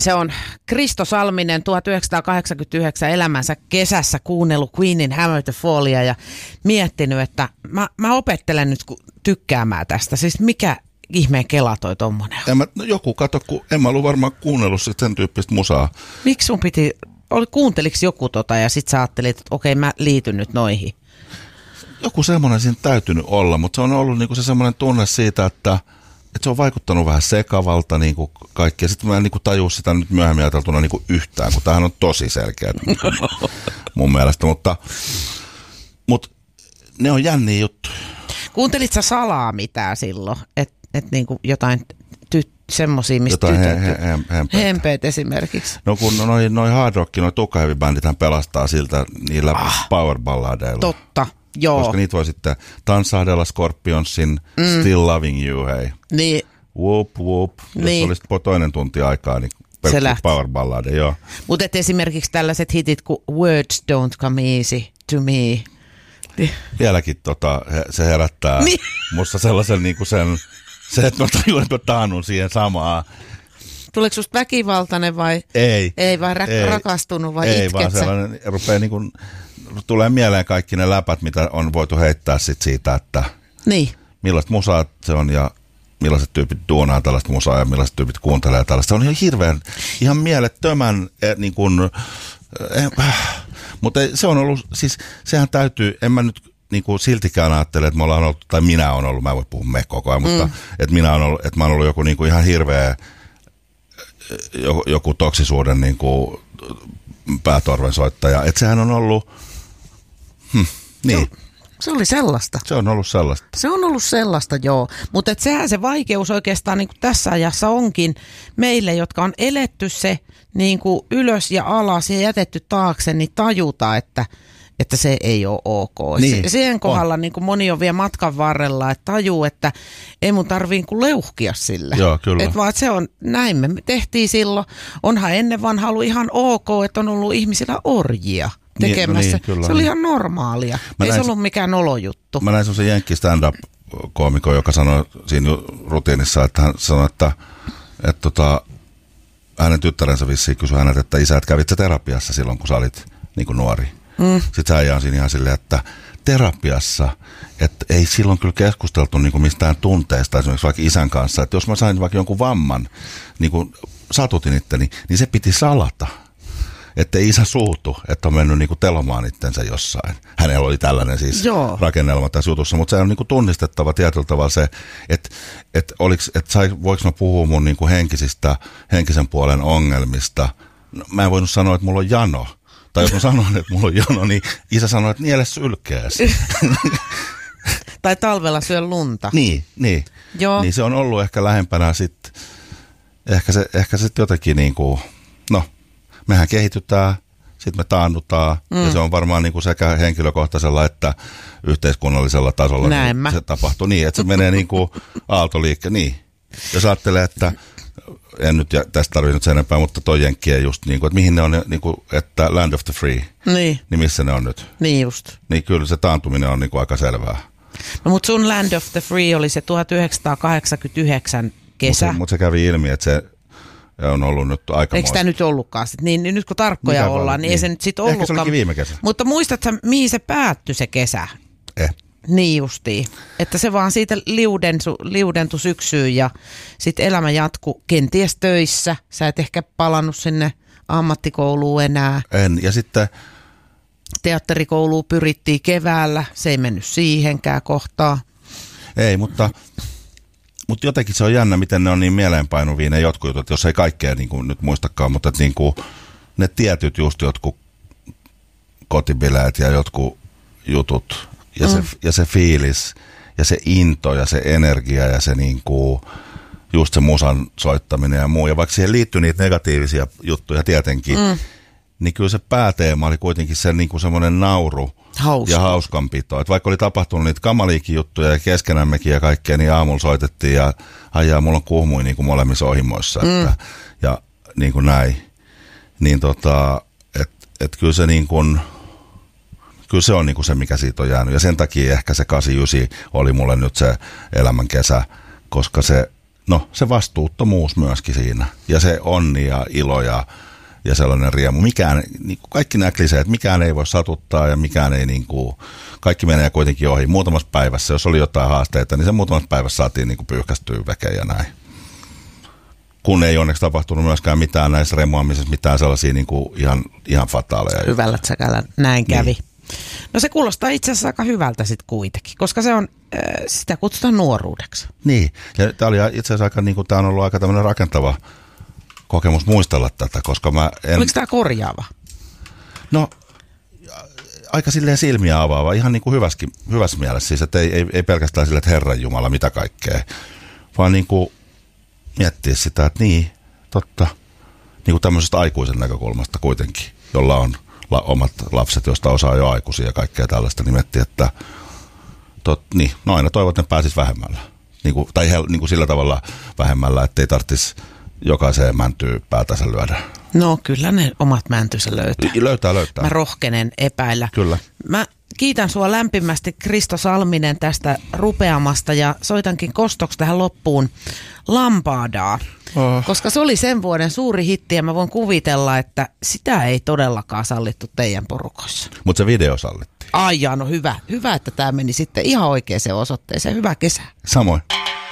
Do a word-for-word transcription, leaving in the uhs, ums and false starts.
Se on Kristo Salminen tuhatyhdeksänsataakahdeksankymmentäyhdeksän elämänsä kesässä kuunnellut Queenin Hammer the Fallia ja miettinyt, että mä, mä opettelen nyt tykkäämään tästä. Siis mikä ihmeen kela toi tommonen? En mä, no joku, kato, kun en mä ollut varmaan kuunnellut sen tyyppistä musaa. Miksi sun piti, oli, kuunteliks joku tota ja sit sä ajattelit, että okei mä liityn nyt noihin? Joku semmoinen siinä täytynyt olla, mutta se on ollut niinku se semmoinen tunne siitä, että että se on vaikuttanut vähän sekavalta niin kuin kaikki. Ja sitten mä en niin kuin tajua sitä nyt myöhemmin ajateltuna niin kuin yhtään, kun tämähän on tosi selkeä mun mielestä. Mutta, mutta ne on jänniä juttuja. Kuuntelit sä salaa mitään silloin? Että et niin kuin jotain ty- semmosia, mistä jotain tytöt... He, he, hempeet. Hempeet esimerkiksi. No kun noi, noi hard rock, noi tukkaheavy-bändithän pelastaa siltä niillä ah, power-balladeilla. Totta. Joo. Koska niitä voi sitten tanssahdella Scorpionsin mm. Still Loving You, hei. Niin. Whoop, whoop. Niin. Jos olisi toinen tunti aikaa, niin pelkkä powerballade, joo. Mutta esimerkiksi tällaiset hitit kuin Words Don't Come Easy to Me. Niin. Vieläkin tota, se herättää niin. musta sellaisen niinku sen, se, että mä tajuan, että mä taannun siihen samaan. Tuleeko susta väkivaltainen vai? Ei. Ei, vai ra- ei. rakastunut vai ei, itket vaan sellainen, rupeaa niinku... Tulee mieleen kaikki ne läpät, mitä on voitu heittää sit siitä, että niin. millaista musaa se on ja millaiset tyypit duunaa tällaista musaa ja millaiset tyypit kuuntelee tällaista. Se on ihan hirveän, ihan mielettömän, eh, niin kuin, eh, äh, mutta se on ollut, siis sehän täytyy, en mä nyt niin kuin siltikään ajattele, että me ollaan ollut, tai minä olen ollut, mä en voi puhua me koko ajan, mutta mm. että minä olen ollut, että mä olen ollut joku niin kuin ihan hirveä, joku, joku toksisuuden niin kuin päätorven soittaja. Että sehän on ollut, hm, niin. Se, se oli sellaista. Se on ollut sellaista. Se on ollut sellaista, joo. Mutta sehän se vaikeus oikeastaan niin kuin tässä ajassa onkin meille, jotka on eletty se niin kuin ylös ja alas ja jätetty taakse, niin tajuta, että, että se ei ole ok. Niin, siihen kohdalla niin kuin moni on vielä matkan varrella, että tajuu, että ei mun tarvii niin kuin leuhkia sille. Joo, kyllä. Että vaan, että se on, näin me tehtiin silloin. Onhan ennen vanha ollut ihan ok, että on ollut ihmisillä orjia tekemässä. Niin, niin, se oli ihan normaalia. Mä ei näin, se ollut mikään olojuttu. Mä näin semmoisen jenkki stand-up-koomikon, joka sanoi siinä rutiinissa, että hän sanoi, että, että tota, hänen tyttärensä vissiin kysyi hänet, että isä, et kävit sä terapiassa silloin, kun sä olit niin kuin nuori. Mm. Sitten äijä on siinä ihan silleen, että terapiassa, että ei silloin kyllä keskusteltu niin kuin mistään tunteista, esimerkiksi vaikka isän kanssa, että jos mä sain vaikka jonkun vamman, niin kuin satutin itteni, niin se piti salata. Että isä suutu, että on mennyt niinku telomaan itsensä jossain. Hänellä oli tällainen siis Joo. rakennelma tässä jutussa, mutta se on niinku tunnistettava tietyllä tavalla se, että et et voiko mä puhua mun niinku henkisistä, henkisen puolen ongelmista. No, mä en voinut sanoa, että mulla on jano. Tai jos mä sanon, että mulla on jano, niin isä sanoi, että niele sylkeäsi. Tai talvella syö lunta. Niin, niin. Joo. Niin se on ollut ehkä lähempänä sitten, ehkä se, ehkä se jotenkin niinku, no, mehän kehitytään, sitten me taannutaan, mm. ja se on varmaan niin kuin sekä henkilökohtaisella että yhteiskunnallisella tasolla niin se tapahtuu niin, että se menee niin kuin aaltoliikke. Niin. Jos ajattelee, että en nyt tästä tarvitse nyt sen enempää, mutta toi jenkkien just niin kuin, että mihin ne on, niin kuin, että land of the free, niin. niin missä ne on nyt? Niin just. Niin kyllä se taantuminen on niin kuin aika selvää. No mutta sun land of the free oli se tuhatyhdeksänsataakahdeksankymmentäyhdeksän kesä. Mutta mut se kävi ilmi, että se on ollut nyt aika. Eikö tämä nyt ollutkaan sit? Niin, niin nyt kun tarkkoja Mikä ollaan, niin, niin ei se nyt sit ollutkaan. Ehkä se olikin viime kesä. Mutta muistatko, mihin se päättyi se kesä? Eh. Niin justiin. Että se vaan siitä liudentu, liudentui syksyyn ja sitten elämä jatkui kenties töissä. Sä et ehkä palannut sinne ammattikouluun enää. En. Ja sitten teatterikouluun pyrittiin keväällä. Se ei mennyt siihenkään kohtaa. Ei, mutta... Mutta jotenkin se on jännä, miten ne on niin mieleenpainuvia ne jotkut jutut, jos ei kaikkea niin kuin nyt muistakaan, mutta että niin kuin ne tietyt just jotkut kotibileet ja jotkut jutut ja, mm. se, ja se fiilis ja se into ja se energia ja se niin kuin just se musan soittaminen ja muu. Ja vaikka siihen liittyy niitä negatiivisia juttuja tietenkin, mm. niin kyllä se pääteema oli kuitenkin se niin kuin semmoinen nauru. Hauska. Ja hauskanpito. Et vaikka oli tapahtunut niitä kamaliikin juttuja ja keskenämmekin ja kaikkea, niin aamulla soitettiin ja ajaa, mulla on kuhmui niin kuin molemmissa ohimoissa. Mm. Että, ja niin kuin näin. Niin tota, että et kyllä se niin kuin, kyllä se on niin kuin se, mikä siitä on jäänyt. Ja sen takia ehkä se kahdeksankymmentäyhdeksän oli mulle nyt se elämän kesä, koska se no se vastuuttomuus myöskin siinä. Ja se onni ja ilo ja, ja sellainen riemu. Mikään, niin kuin kaikki nämä kliseet, mikään ei voi satuttaa ja mikään ei niin kuin, kaikki menee kuitenkin ohi. Muutamassa päivässä, jos oli jotain haasteita, niin se muutamassa päivässä saatiin niin kuin pyyhkästyä vekeen ja näin. Kun ei onneksi tapahtunut myöskään mitään näissä remuamisissa, mitään sellaisia niin kuin ihan, ihan fataaleja. Hyvällä säkällä näin kävi. Niin. No se kuulostaa itse asiassa aika hyvältä sitten kuitenkin, koska se on, äh, sitä kutsutaan nuoruudeksi. Niin, ja tämä oli itse asiassa aika, niin kuin, tämä on ollut aika tämmöinen rakentava kokemus muistella tätä, koska mä en... Oliko tämä korjaava? No, aika silleen silmiä avaava, ihan niin kuin hyväskin, hyvässä mielessä, siis että ei, ei, ei pelkästään sille, että Herran Jumala, mitä kaikkea, vaan niin kuin miettiä sitä, että niin, totta, niin kuin tämmöisestä aikuisen näkökulmasta kuitenkin, jolla on la, omat lapset, joista osaa jo aikuisia ja kaikkea tällaista, niin miettiä, että tot, niin, no aina toivot, että ne pääsis vähemmällä. Niin kuin, tai hel, niin kuin sillä tavalla vähemmällä, että ei tarvitsisi jokaiseen mäntyy päätänsä lyödä. No kyllä ne omat mäntynsä löytää. Löytää, löytää. Mä rohkenen epäillä. Kyllä. Mä kiitän sua lämpimästi, Kristo Salminen, tästä rupeamasta ja soitankin kostoksi tähän loppuun Lampadaa. Oh. Koska se oli sen vuoden suuri hitti ja mä voin kuvitella, että sitä ei todellakaan sallittu teidän porukoissa. Mutta se video sallittiin. Ai jaa, no hyvä. Hyvä, että tämä meni sitten ihan oikeaan osoitteeseen. Hyvää kesää. Samoin.